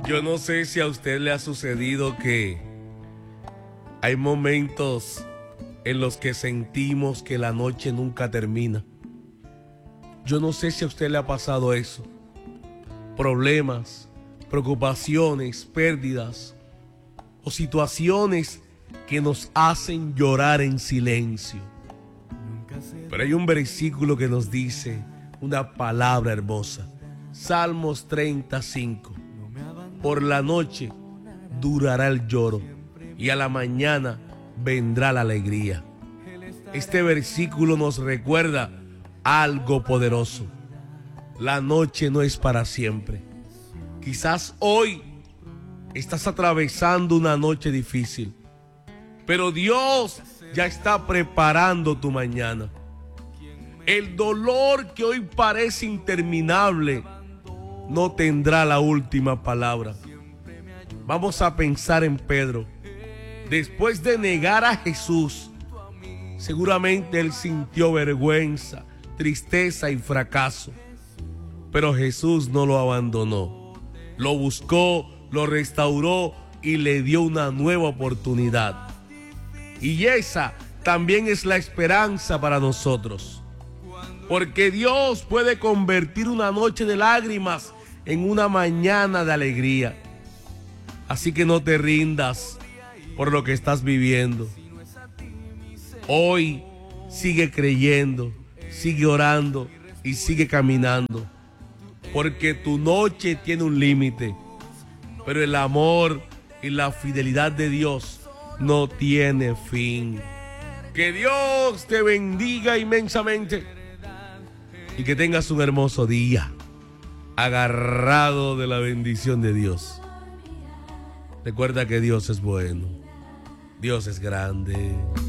Yo no sé si a usted le ha sucedido que hay momentos en los que sentimos que la noche nunca termina. Yo no sé si a usted le ha pasado eso. Problemas, preocupaciones, pérdidas o situaciones que nos hacen llorar en silencio. Pero hay un versículo que nos dice una palabra hermosa. Salmos 35. Por la noche durará el lloro y a la mañana vendrá la alegría. Este versículo nos recuerda algo poderoso. La noche no es para siempre. Quizás hoy estás atravesando una noche difícil, pero Dios ya está preparando tu mañana. El dolor que hoy parece interminable no tendrá la última palabra. Vamos a pensar en Pedro. Después de negar a Jesús, seguramente él sintió vergüenza, tristeza y fracaso. Pero Jesús no lo abandonó. Lo buscó, lo restauró y le dio una nueva oportunidad. Y esa también es la esperanza para nosotros. Porque Dios puede convertir una noche de lágrimas en una mañana de alegría. Así que no te rindas por lo que estás viviendo. Hoy sigue creyendo, sigue orando y sigue caminando. Porque tu noche tiene un límite. Pero el amor y la fidelidad de Dios no tiene fin. Que Dios te bendiga inmensamente. Y que tengas un hermoso día, agarrado de la bendición de Dios. Recuerda que Dios es bueno, Dios es grande.